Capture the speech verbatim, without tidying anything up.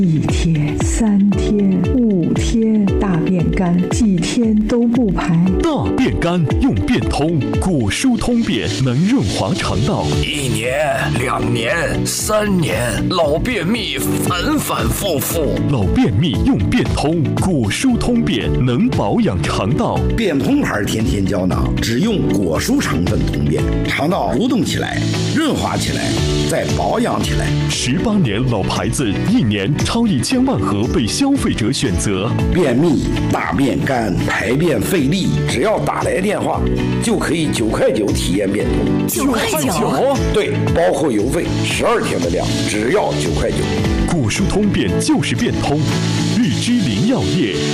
一天、三天、五天，大便干，几天都不排。 大便干用便通，果蔬通便能润滑肠道。 一年、两年、三年，老便秘反反复复。 老便秘用便通，果蔬通便能保养肠道。 便通牌天天胶囊只用果蔬成分通便，肠道蠕动起来，润滑起来，再保养起来。 十八年老牌子，一年超一千万盒被消费者选择。 便秘、大便干、排便费力，只要打来电话，就可以九块九体验便通。 九块九？ 对，包括邮费，十二天的量，只要九块九。 果蔬通便就是便通，日之林药业。